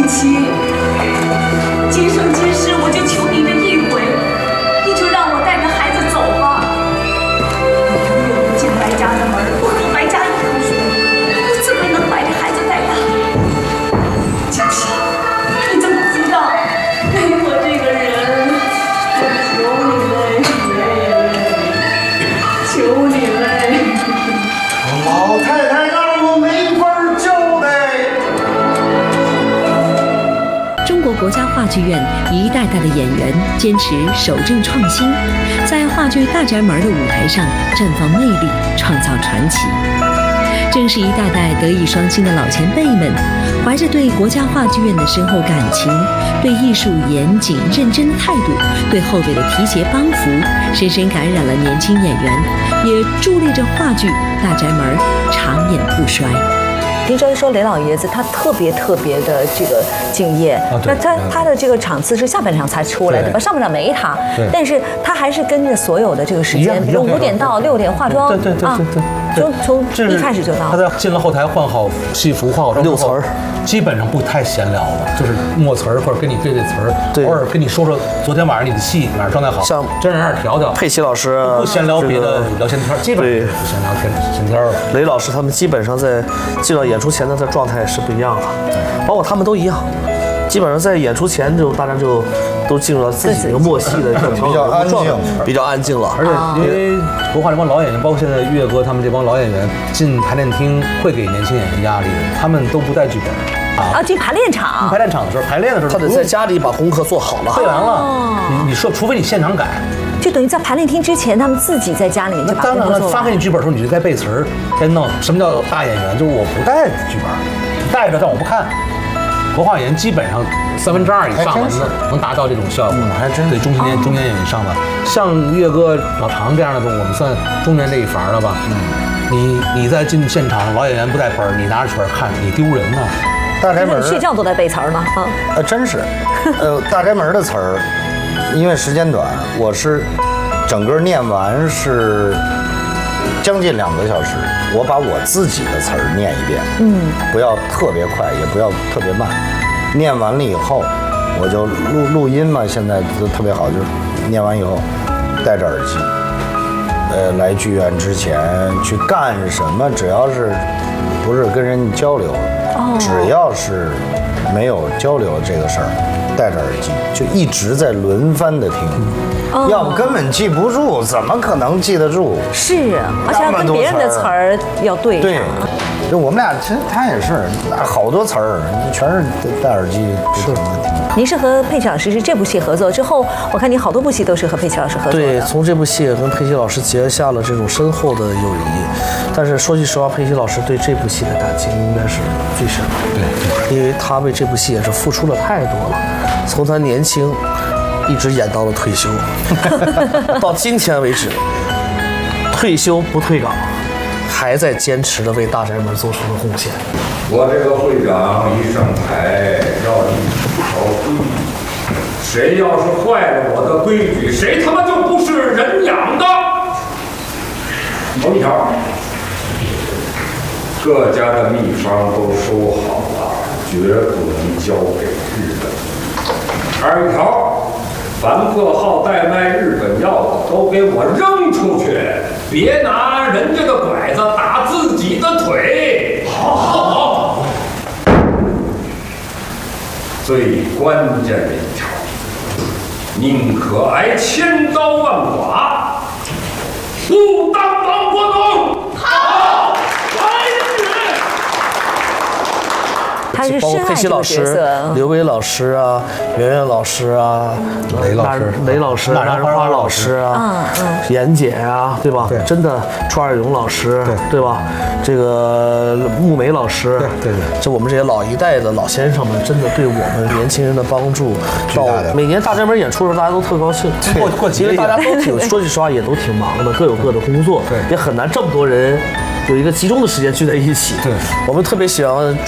锦旗，今生今世我就求你这一回，你就让我带着孩子走吧。我永远不进白家的门，不喝白家一口水，我怎么能把这孩子带大？锦旗，你怎么知道没我这个人？我求你了，求你了。 老太太让我没法交代。 中国国家话剧院一代代的演员坚持守正创新，在话剧《大宅门》的舞台上绽放魅力，创造传奇。正是一代代德艺双馨的老前辈们，怀着对国家话剧院的深厚感情，对艺术严谨认真的态度，对后辈的提携帮扶，深深感染了年轻演员，也助力着话剧《大宅门》长演不衰。 听说雷老爷子他特别的这个敬业，那他的这个场次是下半场才出来的吧？上半场没他，但是他还是跟着所有的这个时间，比如5点到6点化妆，对，从一开始就到。 他在进了后台换好戏服、化好妆6词儿，基本上不太闲聊的，就是默词儿或者跟你对词儿，偶尔跟你说说昨天晚上你的戏哪儿状态好，像真人哪儿调调。 佩奇老师不闲聊别的，聊闲天，基本上不闲聊闲天了。 雷老师他们基本上在进到演出前的他状态是不一样的，包括他们都一样，基本上在演出前就大家就都进入了自己的默契的比较安静了。 而且因为国画这帮老演员，包括现在岳哥他们这帮老演员进排练厅会给年轻演员压力的，他们都不带剧本进排练场。 排练场的时候，排练的时候他得在家里把功课做好了， 背完了，你说除非你现场改。 就等于在排练厅之前，他们自己在家里面就把功课做完。 发给你剧本的时候，你就该背词儿，该弄。什么叫大演员？就是我不带剧本，带着但我不看。国画演员基本上2/3以上能达到这种效果，还真对中年演员以上的。像岳哥、老常这样的，我们算中年这一伐了吧？你在进现场，老演员不带本，你拿着曲儿看，你丢人呢。 大宅门睡觉都在背词儿呢真是，大宅门的词儿。因为时间短，我是整个念完是将近2个小时，我把我自己的词儿念一遍，不要特别快，也不要特别慢。念完了以后，我就录音嘛，现在都特别好，就是念完以后戴着耳机，来剧院之前去干什么，只要是不是跟人交流，只要是没有交流这个事儿。戴着耳机就一直在轮番的听，要不根本记不住，怎么可能记得住？ 是，而且要跟别人的词儿要对上。 对，就我们俩，其实他也是好多词儿，全是戴耳机是。 您是和佩奇老师是这部戏合作之后，我看你好多部戏都是和佩奇老师合作的。 对，从这部戏跟佩奇老师结下了这种深厚的友谊。但是说句实话，佩奇老师对这部戏的感情应该是最深的。对，因为他为这部戏也是付出了太多了，从他年轻一直演到了退休，到今天为止，退休不退岗，还在坚持的为大宅门做出了贡献。 我这个会长一上台要一条规矩，谁要是坏了我的规矩，谁他妈就不是人养的。头一条，各家的秘方都收好了，绝不能交给日本。二一条，凡客号代卖日本药的都给我扔出去，别拿人家的拐子打自己的腿。好。最关键的一条，宁可挨千刀万剐，不当亡国奴。好， 包括佩奇老师、刘伟老师啊、圆圆老师啊、雷老师、那人花老师啊、严姐啊，对吧？真的，楚二勇老师，对吧？这个穆梅老师，对，这我们这些老一代的老先生们，真的对我们年轻人的帮助，到每年大宅门演出的时候，大家都特高兴。过节，因为大家都挺说句实话，也都挺忙的，各有各的工作，也很难这么多人有一个集中的时间聚在一起。对，我们特别喜欢